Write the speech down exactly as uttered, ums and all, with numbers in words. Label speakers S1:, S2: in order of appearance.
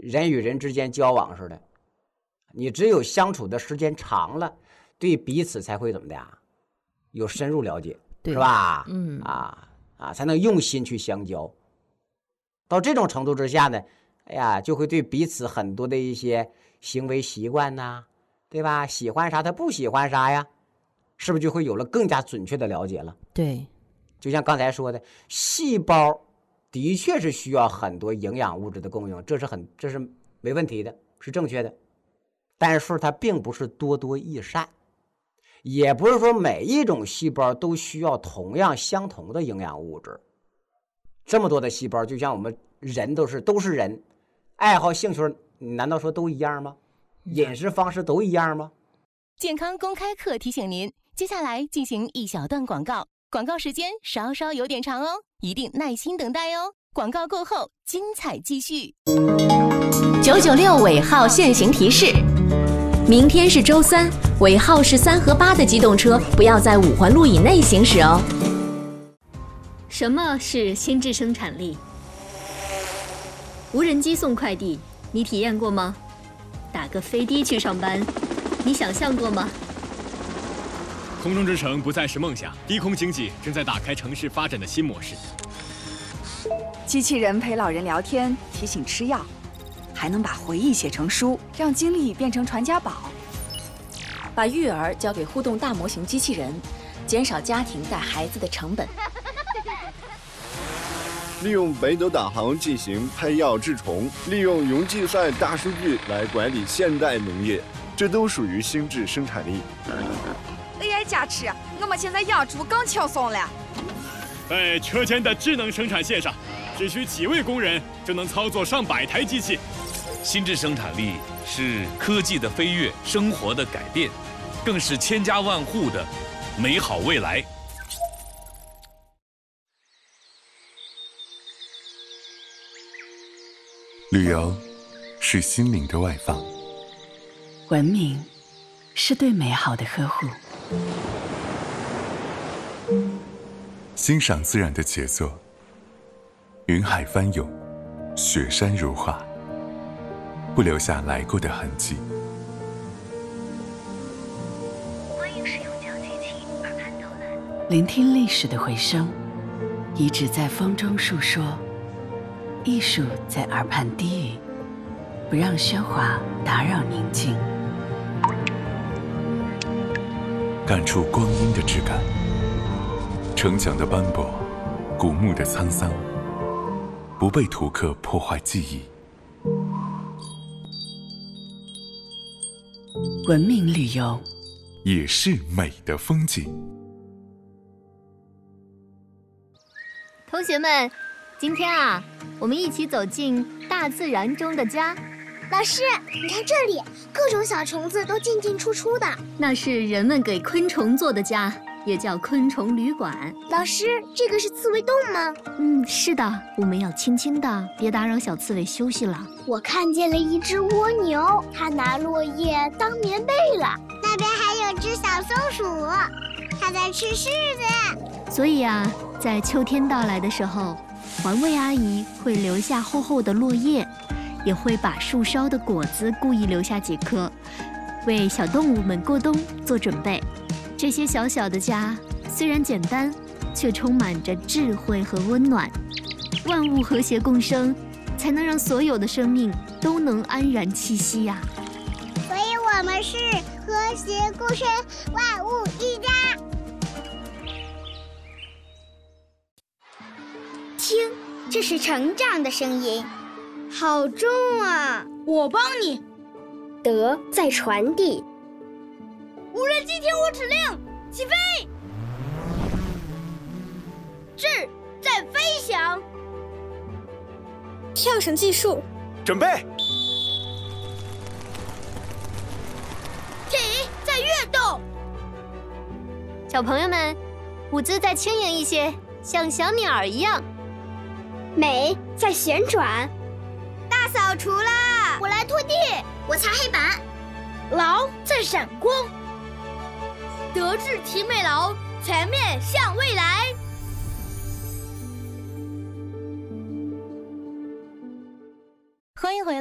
S1: 人与人之间交往似的，你只有相处的时间长了，对彼此才会怎么的呀？有深入了解，是吧？
S2: 嗯
S1: 啊啊，才能用心去相交。到这种程度之下呢，哎呀，就会对彼此很多的一些行为习惯呐，对吧？喜欢啥，他不喜欢啥呀，是不是就会有了更加准确的了解了？
S2: 对，
S1: 就像刚才说的，细胞的确是需要很多营养物质的供应，这是很这是没问题的，是正确的。但是它并不是多多益善，也不是说每一种细胞都需要同样相同的营养物质。这么多的细胞，就像我们人都是都是人，爱好兴趣难道说都一样吗？饮食方式都一样吗？
S3: 健康公开课提醒您，接下来进行一小段广告，广告时间稍稍有点长哦，一定耐心等待哦。广告过后，精彩继续。
S4: 九九六尾号限行提示：明天是周三，尾号是三和八的机动车不要在五环路以内行驶哦。
S5: 什么是心智生产力？无人机送快递，你体验过吗？打个飞的去上班，你想象过吗？
S6: 空中之城不再是梦想，低空经济正在打开城市发展的新模式。
S7: 机器人陪老人聊天，提醒吃药，还能把回忆写成书，让经历变成传家宝。
S4: 把育儿交给互动大模型机器人，减少家庭带孩子的成本。
S8: 利用北斗导航进行配药治虫，利用云计算大数据来管理现代农业，这都属于心智生产力。
S7: A I 加持，我们现在养猪更轻松了。
S6: 在车间的智能生产线上，只需几位工人就能操作上百台机器。
S9: 心智生产力是科技的飞跃，生活的改变，更是千家万户的美好未来。
S10: 旅游是心灵的外放，
S11: 文明是对美好的呵护，
S10: 欣赏自然的杰作，云海翻涌，雪山如画，不留下来过的痕迹。
S11: 欢迎使用讲机器耳畔导览，聆听历史的回声，遗址在风中述说，艺术在耳畔低语，不让喧哗打扰宁静。
S10: 感触光阴的质感，城墙的斑驳，古墓的沧桑，不被图刻破坏记忆。
S11: 文明旅游
S10: 也是美的风景。
S5: 同学们，今天啊，我们一起走进大自然中的家。
S12: 老师，你看这里，各种小虫子都进进出出的。
S5: 那是人们给昆虫做的家，也叫昆虫旅馆。
S12: 老师，这个是刺猬洞吗？
S5: 嗯，是的，我们要轻轻的，别打扰小刺猬休息了。
S12: 我看见了一只蜗牛，它拿落叶当棉被了。那边还有只小松鼠，它在吃柿子。
S5: 所以啊，在秋天到来的时候，环卫阿姨会留下厚厚的落叶，也会把树梢的果子故意留下几颗，为小动物们过冬做准备。这些小小的家虽然简单，却充满着智慧和温暖。万物和谐共生，才能让所有的生命都能安然栖息呀、啊。
S12: 所以我们是和谐共生，万物一家。听，这是成长的声音。好重啊！
S13: 我帮你。
S12: 德在传递。
S13: 无人机听我指令，起飞！智在飞翔。
S12: 跳绳计数，
S8: 准备。
S13: 体在跃动。
S5: 小朋友们，舞姿再轻盈一些，像小鸟儿一样。
S12: 美在旋转。
S13: 大扫除啦！
S12: 我来拖地，我擦黑板。
S13: 劳在闪光。德智体美劳，全面向未来。